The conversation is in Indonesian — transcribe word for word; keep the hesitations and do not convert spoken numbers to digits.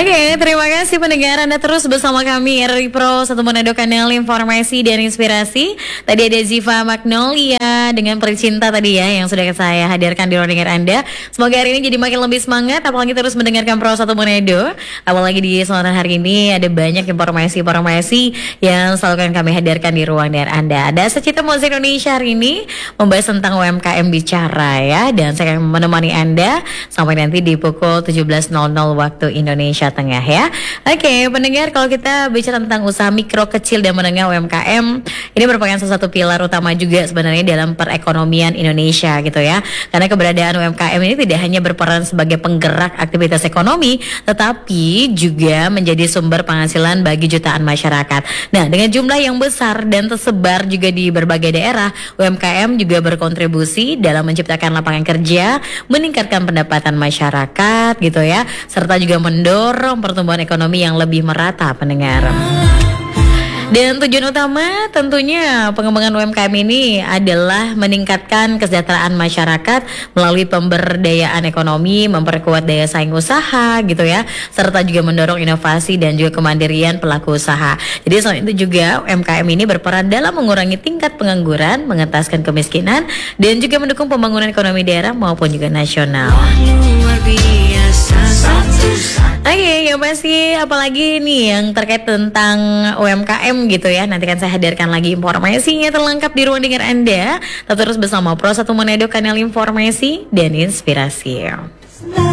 Oke, terima kasih pendengar Anda terus bersama kami R R I Pro satu Manado Kanal Informasi dan Inspirasi. Tadi ada Ziva Magnolia dengan Percinta tadi ya yang sudah saya hadirkan di ruang dengar Anda. Semoga hari ini jadi makin lebih semangat, apalagi terus mendengarkan Pro satu Manado. Apalagi di kesempatan hari ini ada banyak informasi-informasi yang selalu akan kami hadirkan di ruang dengar Anda. Ada Secita Musik Indonesia hari ini membahas tentang U M K M Bicara ya, dan saya akan menemani Anda sampai nanti di pukul tujuh belas nol nol waktu Indonesia Tengah ya. Oke, pendengar, kalau kita bicara tentang usaha mikro, kecil dan menengah U M K M, ini merupakan salah satu pilar utama juga sebenarnya dalam perekonomian Indonesia gitu ya. Karena keberadaan U M K M ini tidak hanya berperan sebagai penggerak aktivitas ekonomi, tetapi juga menjadi sumber penghasilan bagi jutaan masyarakat. Nah, dengan jumlah yang besar dan tersebar juga di berbagai daerah, U M K M juga berkontribusi dalam menciptakan lapangan kerja, meningkatkan pendapatan masyarakat gitu ya, serta juga mendorong pertumbuhan ekonomi yang lebih merata, pendengar. Dan tujuan utama tentunya pengembangan U M K M ini adalah meningkatkan kesejahteraan masyarakat melalui pemberdayaan ekonomi, memperkuat daya saing usaha gitu ya, serta juga mendorong inovasi dan juga kemandirian pelaku usaha. Jadi selain itu juga U M K M ini berperan dalam mengurangi tingkat pengangguran, mengentaskan kemiskinan, dan juga mendukung pembangunan ekonomi daerah maupun juga nasional. Oke, okay, yang pasti apalagi nih yang terkait tentang U M K M gitu ya. Nanti kan saya hadirkan lagi informasinya terlengkap di ruang dengar Anda. Tetap terus bersama Pro satu Manado Kanal Informasi dan Inspirasi.